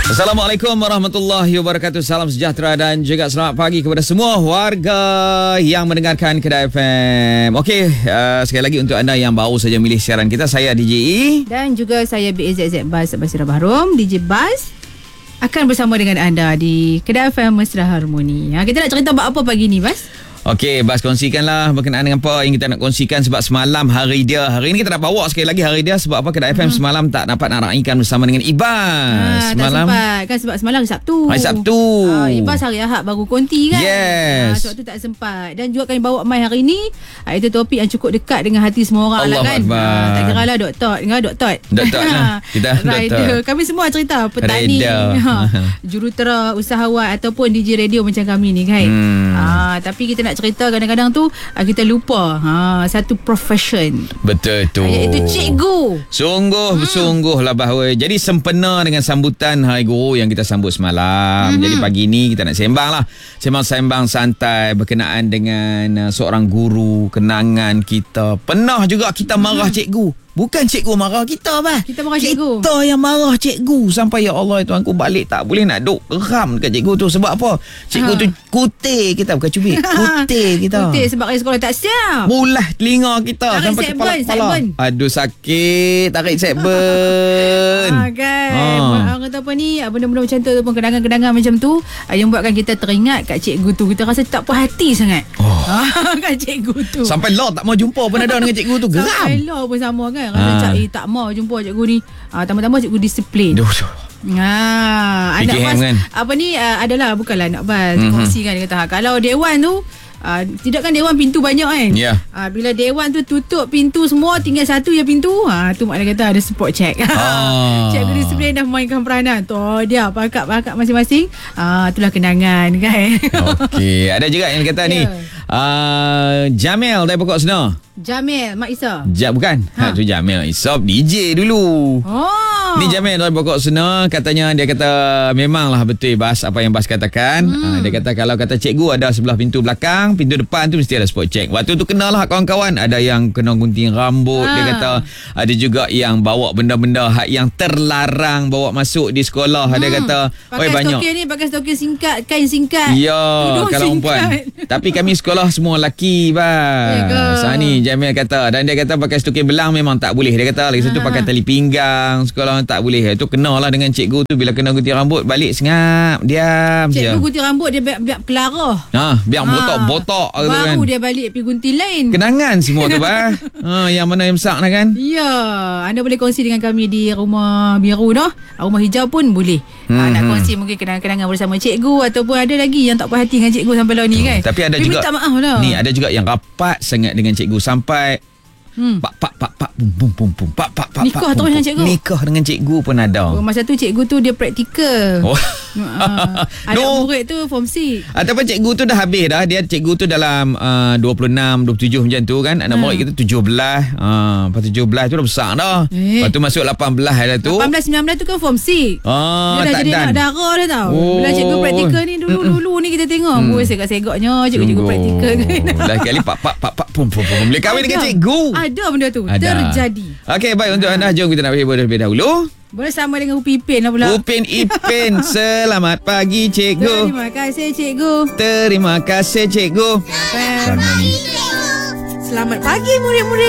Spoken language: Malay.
Assalamualaikum warahmatullahi wabarakatuh. Salam sejahtera dan juga selamat pagi kepada semua warga yang mendengarkan Kedah FM. Okey, sekali lagi untuk anda yang baru saja milih siaran kita, saya DJ E dan juga saya BAZZ Bas Basira Bahrom. DJ Bas akan bersama dengan anda di Kedah FM Mesra Harmoni. Kita nak cerita buat apa pagi ni, Bas? Okey, Bas, kongsikanlah berkenaan dengan apa yang kita nak kongsikan sebab semalam hari dia. Hari ni kita nak bawa sekali lagi hari dia sebab apa Kedah FM semalam tak dapat nak raikan bersama dengan Ibas. Semalam tak sempat kan sebab semalam Sabtu. Hari Sabtu. Ibas hari Ahad baru konti kan. Yes. Sebab tu tak sempat. Dan juga kami bawa mai hari ni, itu topik yang cukup dekat dengan hati semua orang lah kan. Tak kira lah doktor dengan doktor. Doktor lah. Kita rider. Kami semua cerita petani, jurutera, usahawan ataupun DJ radio macam kami ni kan. Tapi kita nak cerita kadang-kadang tu kita lupa satu profession. Betul tu. Iaitu cikgu. Sungguh lah bahawa jadi sempena dengan sambutan Hari Guru yang kita sambut semalam. Jadi pagi ni kita nak sembang lah. Sembang santai berkenaan dengan seorang guru, kenangan kita. Pernah juga kita marah cikgu. Bukan cikgu marah kita, bah. Kita marah cikgu. Kita yang marah cikgu. Sampai ya Allah, tuanku balik tak boleh nak duk geram dekat cikgu tu. Sebab apa? Cikgu tu kutir kita. Bukan cubit. Kutir kita. Kutir sebab hari sekolah tak siap. Mulah telinga kita. Tarik sampai kepala-kepala. Aduh, sakit. Tarik sekben. Kan. Orang kata apa ni, benda-benda macam tu pun, kenangan-kenangan macam tu yang buatkan kita teringat kat cikgu tu. Kita rasa tak puas hati sangat. Kat cikgu tu. Sampai lah tak mau jumpa pun ada dengan cikgu tu. Geram. Sampai lah pun sama kan. Rasa tak mau jumpa cikgu ni. Tambah-tambah cikgu disiplin. Anak Bas kan? Apa ni adalah bukanlah nak Bas kongsi kan. Dia kata kalau dewan tu tidak kan dewan pintu banyak kan. Bila dewan tu tutup pintu semua, tinggal satu je pintu, tu maknanya kata ada support check. Cikgu disiplin dah mainkan peranan tu. Dia pakat masing-masing. Itulah kenangan kan. Okey, ada juga yang kata ni Jamil dari Pokok Senar. Jamil Mak Isa. Bukan. Tu Jamil Isop DJ dulu. Ni Jamil dari Pokok Senar. Katanya, dia kata memanglah betul Bas apa yang Bas katakan. Dia kata kalau kata cikgu ada sebelah pintu belakang, pintu depan tu mesti ada spot check. Waktu tu kenalah kawan-kawan, ada yang kena gunting rambut. Dia kata ada juga yang bawa benda-benda yang terlarang bawa masuk di sekolah. Dia kata banyak. Pakai stokir singkat, kain singkat. Ya, kalau perempuan. Tapi kami sekolah semua lelaki, Bas. Ni Jamil kata. Dan dia kata pakai stokir belang memang tak boleh. Dia kata lagi satu pakai tali pinggang. Sekolah tak boleh. Itu kenalah dengan cikgu tu. Bila kena gunting rambut, balik sengap, diam. Cikgu gunting rambut dia biar kelarah. Biar botok-botok. Baru dia balik pergi gunting lain. Kenangan semua tu, Bas. Yang mana yang besar nak kan? Ya. Anda boleh kongsi dengan kami di Rumah Biru dah. Rumah Hijau pun boleh. Nak kongsi mungkin kenangan-kenangan bersama cikgu, ataupun ada lagi yang tak puas hati dengan cikgu sampai lah ni kan. Tapi ada juga minta maaf lah. Ni ada juga yang rapat sangat dengan cikgu sampai pak bum pak nikah terus dengan cikgu. Nikah dengan cikgu pun ada. Masa tu cikgu tu dia praktikal. Anak murid tu form 6. Ataupun cikgu tu dah habis dah. Dia cikgu tu dalam 26, 27 macam tu kan. Anak murid kita 17. Lepas 17 tu dah besar dah. Lepas tu masuk 18 dah tu. 18, 19 tu kan form 6. Dia dah jadi anak darah dah tau. Bila cikgu praktikal ni dulu ni kita tengok. Segak-segaknya cikgu praktikal kan. Dah kali pak boleh kahwin dengan cikgu. Ada benda tu terjadi. Okey, baik, untuk anda jom kita nak berbeza terlebih dahulu. Bersama dengan Upin Ipin lah pula. Upin Ipin. Selamat pagi cikgu. Terima kasih cikgu. Terima kasih cikgu. Selamat pagi murid-murid.